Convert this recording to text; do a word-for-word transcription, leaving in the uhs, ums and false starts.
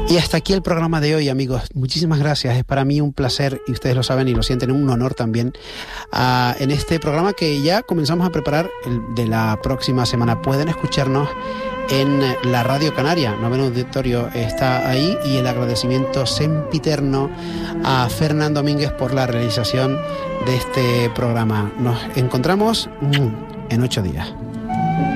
Y hasta aquí el programa de hoy, amigos. Muchísimas gracias. Es para mí un placer, y ustedes lo saben y lo sienten, un honor también, uh, en este programa que ya comenzamos a preparar el de la próxima semana. Pueden escucharnos en la Radio Canaria. Noveno Auditorio está ahí, y el agradecimiento sempiterno a Fernando Domínguez por la realización de este programa. Nos encontramos en ocho días.